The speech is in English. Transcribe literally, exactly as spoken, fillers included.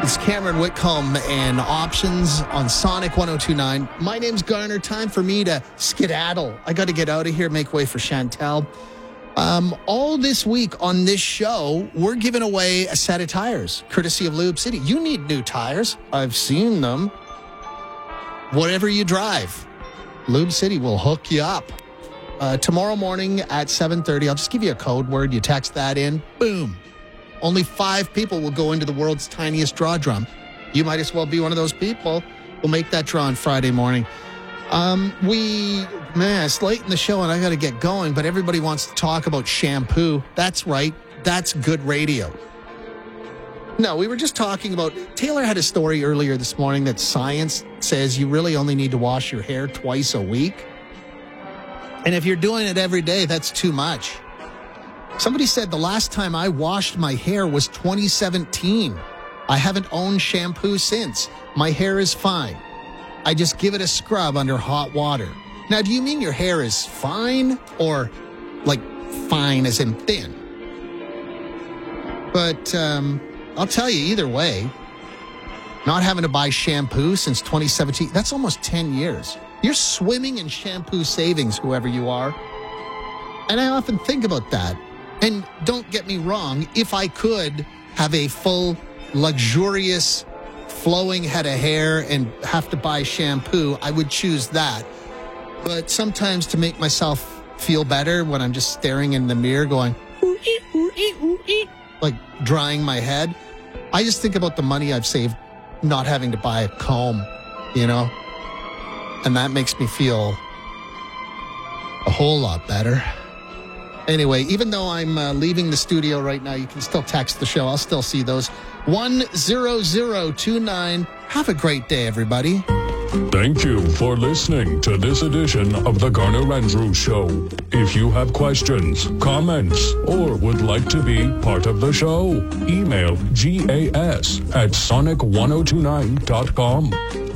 It's Cameron Whitcomb and Options on Sonic one oh two point nine. My name's Garner. Time for me to skedaddle. I got to get out of here, make way for Chantel. Um, all this week on this show, we're giving away a set of tires, courtesy of Lube City. You need new tires. I've seen them. Whatever you drive, Lube City will hook you up. Uh, tomorrow morning at seven thirty, I'll just give you a code word. You text that in. Boom. Only five people will go into the world's tiniest draw drum. You might as well be one of those people. We'll make that draw on Friday morning. Um, we, man, it's late in the show and I got to get going, but everybody wants to talk about shampoo. That's right. That's good radio. No, we were just talking about, Taylor had a story earlier this morning that science says you really only need to wash your hair twice a week. And if you're doing it every day, that's too much. Somebody said the last time I washed my hair was twenty seventeen. I haven't owned shampoo since. My hair is fine. I just give it a scrub under hot water. Now, do you mean your hair is fine or like fine as in thin? But um, I'll tell you either way, not having to buy shampoo since twenty seventeen, that's almost ten years. You're swimming in shampoo savings, whoever you are. And I often think about that. And don't get me wrong, if I could have a full, luxurious, flowing head of hair and have to buy shampoo, I would choose that. But sometimes to make myself feel better when I'm just staring in the mirror going, ooh, ee, ooh, ee, ooh, ee, like drying my head, I just think about the money I've saved not having to buy a comb, you know? And that makes me feel a whole lot better. Anyway, even though I'm uh, leaving the studio right now, you can still text the show. I'll still see those. one zero zero two nine. Have a great day, everybody. Thank you for listening to this edition of the Garner Andrews Show. If you have questions, comments, or would like to be part of the show, email gas at sonic ten twenty-nine dot com.